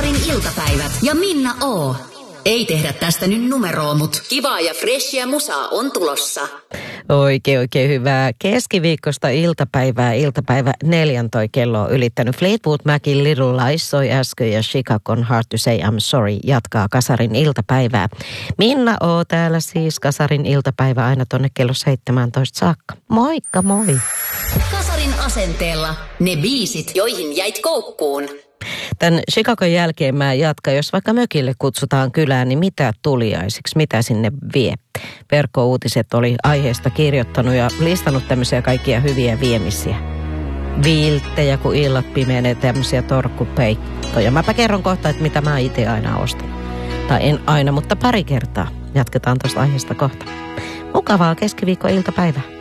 Kasarin iltapäivät ja Minna O. Ei tehdä tästä nyt numeroa, mut kivaa ja freshia musaa on tulossa. Oikein hyvää keskiviikkosta iltapäivää. Iltapäivä 4 kello on ylittänyt. Fleetwood Macin Little Lies soi äsken ja Chicagon Hard to Say I'm Sorry jatkaa Kasarin iltapäivää. Minna O täällä siis Kasarin iltapäivä aina tonne kello 17 saakka. Moikka moi! Kasarin asenteella ne biisit, joihin jäit koukkuun. Tämän Chicagon jälkeen mä jatkan, jos vaikka mökille kutsutaan kylään, niin mitä tuliaisiksi, mitä sinne vie? Verkkouutiset oli aiheesta kirjoittanut ja listannut tämmöisiä kaikkia hyviä viemisiä. Vilttejä, kun illat pimenee, tämmöisiä torkkupeittoja. Mäpä kerron kohta, että mitä mä itse aina ostan. Tai en aina, mutta pari kertaa. Jatketaan tuosta aiheesta kohta. Mukavaa keskiviikko iltapäivää.